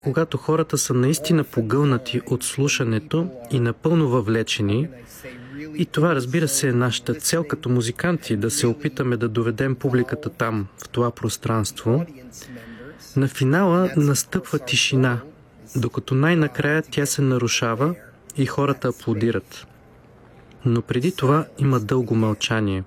когато хората са наистина погълнати от слушането и напълно въвлечени. И това, разбира се, е нашата цел като музиканти, да се опитаме да доведем публиката там, в това пространство. На финала настъпва тишина, докато най-накрая тя се нарушава и хората аплодират. Но преди това има дълго мълчание.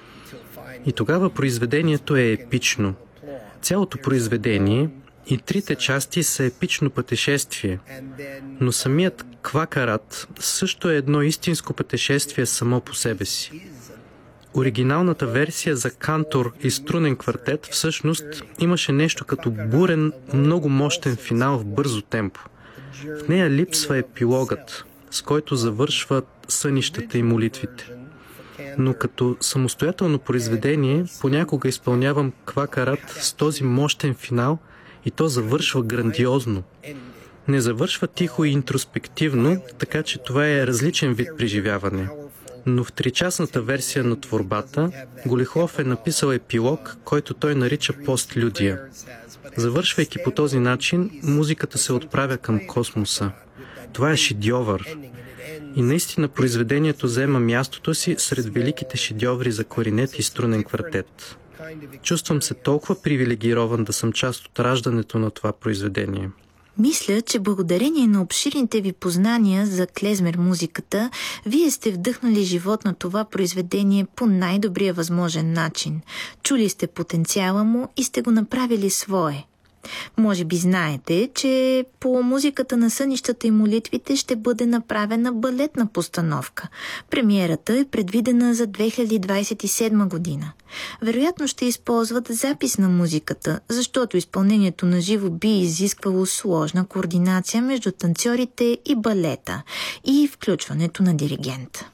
И тогава произведението е епично. Цялото произведение и трите части са епично пътешествие, но самият Квакарат също е едно истинско пътешествие само по себе си. Оригиналната версия за кантор и струнен квартет всъщност имаше нещо като бурен, много мощен финал в бързо темпо. В нея липсва епилогът, с който завършват сънищата и молитвите. Но като самостоятелно произведение понякога изпълнявам Квакарат с този мощен финал и то завършва грандиозно. Не завършва тихо и интроспективно, така че това е различен вид преживяване. Но в тричастната версия на творбата Голихов е написал епилог, който той нарича постлюдия. Завършвайки по този начин, музиката се отправя към космоса. Това е шедьовър. И наистина произведението заема мястото си сред великите шедьоври за кларинет и струнен квартет. Чувствам се толкова привилегирован да съм част от раждането на това произведение. Мисля, че благодарение на обширните ви познания за клезмер музиката, вие сте вдъхнали живот на това произведение по най-добрия възможен начин. Чули сте потенциала му и сте го направили свое. Може би знаете, че по музиката на сънищата и молитвите ще бъде направена балетна постановка. Премиерата е предвидена за 2027 година. Вероятно ще използват запис на музиката, защото изпълнението на живо би изисквало сложна координация между танцорите и балета и включването на диригент.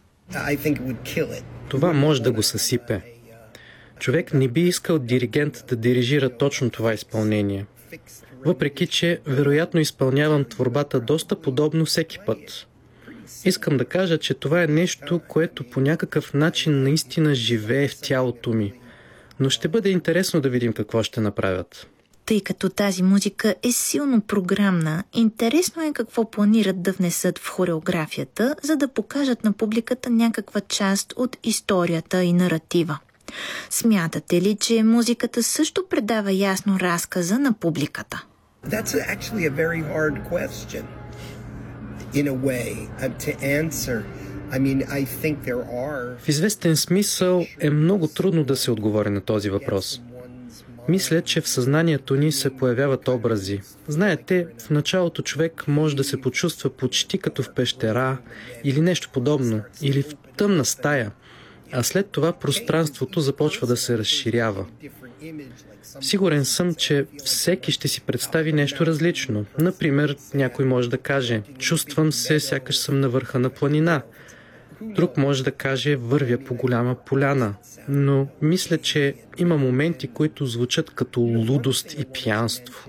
Това може да го съсипе. Човек не би искал диригент да дирижира точно това изпълнение. Въпреки че, вероятно изпълнявам творбата доста подобно всеки път. Искам да кажа, че това е нещо, което по някакъв начин наистина живее в тялото ми. Но ще бъде интересно да видим какво ще направят. Тъй като тази музика е силно програмна, интересно е какво планират да внесат в хореографията, за да покажат на публиката някаква част от историята и наратива. Смятате ли, че музиката също предава ясно разказа на публиката? That's actually a very hard question in a way to answer. I mean, I think there are... В известен смисъл е много трудно да се отговори на този въпрос. Мисля, че в съзнанието ни се появяват образи. Знаете, в началото човек може да се почувства почти като в пещера или нещо подобно, или в тъмна стая, а след това пространството започва да се разширява. Сигурен съм, че всеки ще си представи нещо различно. Например, някой може да каже: чувствам се, сякаш съм на върха на планина. Друг може да каже: вървя по голяма поляна. Но мисля, че има моменти, които звучат като лудост и пиянство.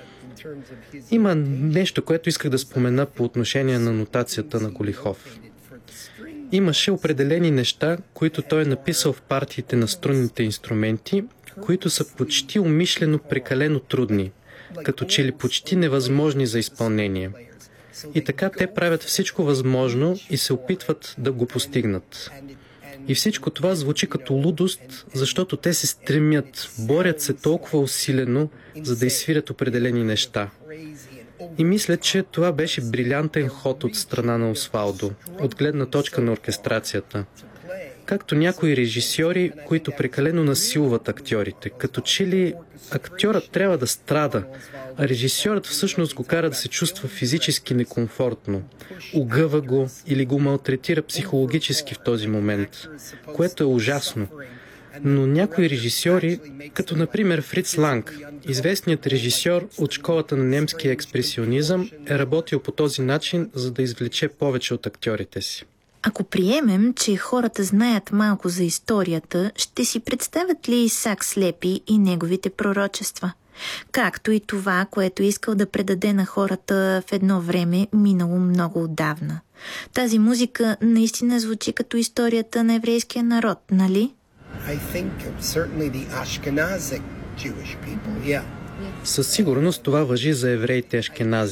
Има нещо, което исках да спомена по отношение на нотацията на Голихов. Имаше определени неща, които той е написал в партиите на струнните инструменти, които са почти умишлено прекалено трудни, като че ли почти невъзможни за изпълнение. И така те правят всичко възможно и се опитват да го постигнат. И всичко това звучи като лудост, защото те се стремят, борят се толкова усилено, за да изсвирят определени неща. И мисля, че това беше брилянтен ход от страна на Освалдо, от гледна точка на оркестрацията. Както някои режисьори, които прекалено насилват актьорите, като че ли актьорът трябва да страда, а режисьорът всъщност го кара да се чувства физически некомфортно, угъва го или го малтретира психологически в този момент, което е ужасно. Но някои режисьори, като например Фриц Ланг, известният режисьор от школата на немския експресионизъм, е работил по този начин, за да извлече повече от актьорите си. Ако приемем, че хората знаят малко за историята, ще си представят ли Исак Слепи и неговите пророчества? Както и това, което искал да предаде на хората в едно време, минало много отдавна. Тази музика наистина звучи като историята на еврейския народ, нали? Със сигурност това важи за евреите ашкенази.